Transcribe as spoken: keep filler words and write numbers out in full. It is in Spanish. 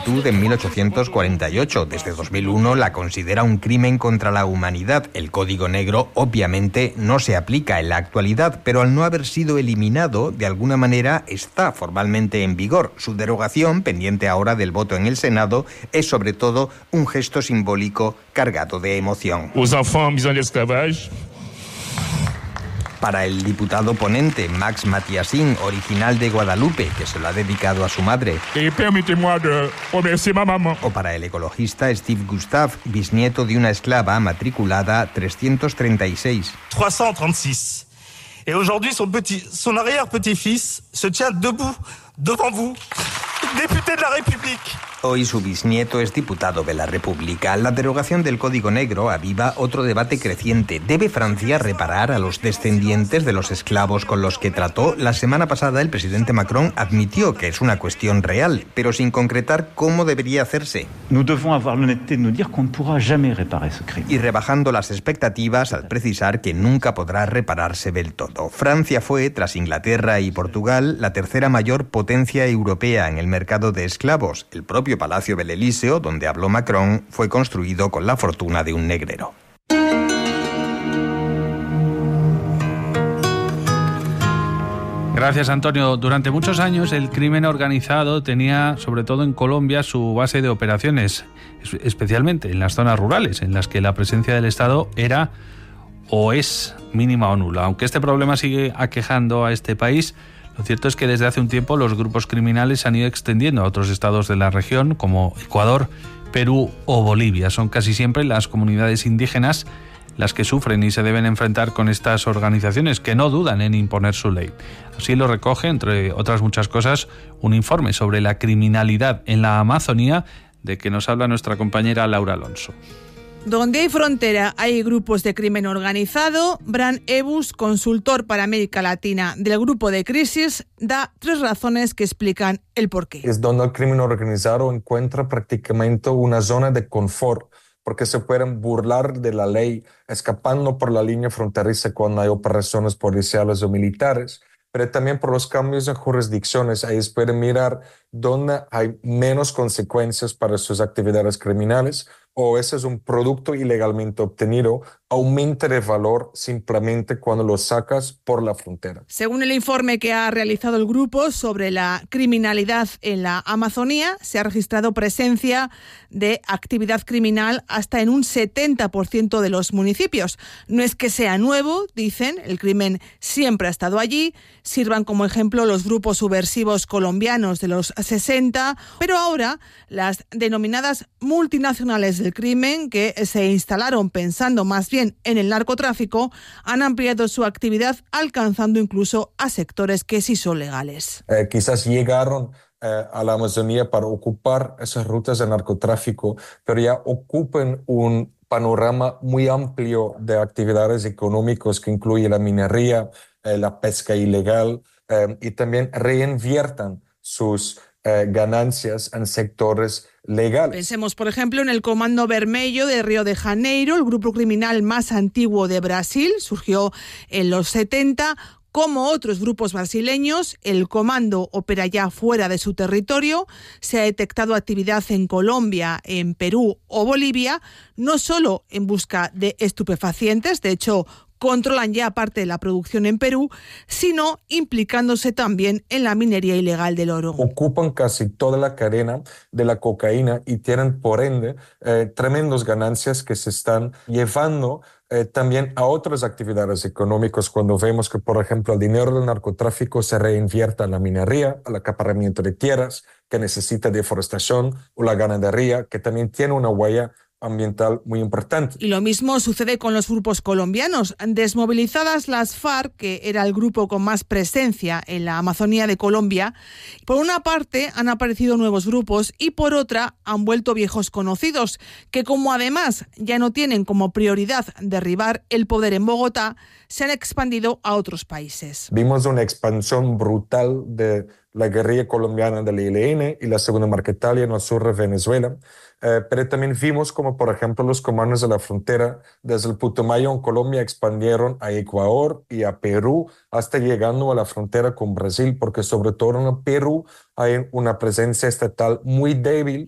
esclavitud en mil ochocientos cuarenta y ocho. Desde dos mil uno la considera un crimen contra la humanidad. El Código Negro obviamente no se aplica en la actualidad, pero al no haber sido eliminado, de alguna manera está formalmente en vigor. Su derogación, pendiente ahora del voto en el Senado, es sobre todo un gesto simbólico cargado de emoción. Os enfants mis en esclavage. Para el diputado ponente Max Mathiassin, original de Guadalupe, que se lo ha dedicado a su madre. Et permettez-moi de remercier ma maman. O para el ecologista Steve Gustave, bisnieto de una esclava matriculada trescientos treinta y seis. trescientos treinta y seis. Et aujourd'hui, son, petit, son arrière-petit-fils se tient debout devant vous, député de la République. Hoy su bisnieto es diputado de la República. La derogación del Código Negro aviva otro debate creciente. ¿Debe Francia reparar a los descendientes de los esclavos con los que trató? La semana pasada el presidente Macron admitió que es una cuestión real, pero sin concretar cómo debería hacerse. Nous devons avoir l'honnêteté de nous dire qu'on ne pourra jamais réparer ce crime. Y rebajando las expectativas al precisar que nunca podrá repararse del todo. Francia fue, tras Inglaterra y Portugal, la tercera mayor potencia europea en el mercado de esclavos. El propio Palacio del Elíseo, donde habló Macron, fue construido con la fortuna de un negrero. Gracias, Antonio. Durante muchos años el crimen organizado tenía, sobre todo en Colombia, su base de operaciones, especialmente en las zonas rurales, en las que la presencia del Estado era o es mínima o nula. Aunque este problema sigue aquejando a este país, lo cierto es que desde hace un tiempo los grupos criminales se han ido extendiendo a otros estados de la región, como Ecuador, Perú o Bolivia. Son casi siempre las comunidades indígenas las que sufren y se deben enfrentar con estas organizaciones, que no dudan en imponer su ley. Así lo recoge, entre otras muchas cosas, un informe sobre la criminalidad en la Amazonía, de que nos habla nuestra compañera Laura Alonso. Donde hay frontera hay grupos de crimen organizado. Bran Ebus, consultor para América Latina del Grupo de Crisis, da tres razones que explican el porqué. Es donde el crimen organizado encuentra prácticamente una zona de confort, porque se pueden burlar de la ley escapando por la línea fronteriza cuando hay operaciones policiales o militares, pero también por los cambios de jurisdicciones. Ahí pueden mirar dónde hay menos consecuencias para sus actividades criminales, o ese es un producto ilegalmente obtenido, aumenta de valor simplemente cuando lo sacas por la frontera. Según el informe que ha realizado el grupo sobre la criminalidad en la Amazonía, se ha registrado presencia de actividad criminal hasta en un setenta por ciento de los municipios. No es que sea nuevo, dicen, el crimen siempre ha estado allí. Sirvan como ejemplo los grupos subversivos colombianos de los sesenta, pero ahora las denominadas multinacionales del crimen, que se instalaron pensando más bien en el narcotráfico, han ampliado su actividad, alcanzando incluso a sectores que sí son legales. Eh, quizás llegaron eh, a la Amazonía para ocupar esas rutas de narcotráfico, pero ya ocupan un panorama muy amplio de actividades económicas que incluye la minería, eh, la pesca ilegal, eh, y también reinviertan sus eh, ganancias en sectores legales. Pensemos, por ejemplo, en el Comando Vermelho de Río de Janeiro, el grupo criminal más antiguo de Brasil, surgió en los setenta. Como otros grupos brasileños, el comando opera ya fuera de su territorio. Se ha detectado actividad en Colombia, en Perú o Bolivia, no solo en busca de estupefacientes, de hecho, controlan ya parte de la producción en Perú, sino implicándose también en la minería ilegal del oro. Ocupan casi toda la cadena de la cocaína y tienen, por ende, eh, tremendas ganancias que se están llevando eh, también a otras actividades económicas, cuando vemos que, por ejemplo, el dinero del narcotráfico se reinvierte en la minería, al acaparamiento de tierras, que necesita deforestación, o la ganadería, que también tiene una huella ambiental muy importante. Y lo mismo sucede con los grupos colombianos. Desmovilizadas las FARC, que era el grupo con más presencia en la Amazonía de Colombia, por una parte han aparecido nuevos grupos y por otra han vuelto viejos conocidos, que como además ya no tienen como prioridad derribar el poder en Bogotá, se han expandido a otros países. Vimos una expansión brutal de la guerrilla colombiana del E L N y la Segunda Marquetalia en el sur de Venezuela, eh, pero también vimos como, por ejemplo, los comandos de la frontera desde el Putumayo en Colombia expandieron a Ecuador y a Perú hasta llegando a la frontera con Brasil, porque sobre todo en Perú hay una presencia estatal muy débil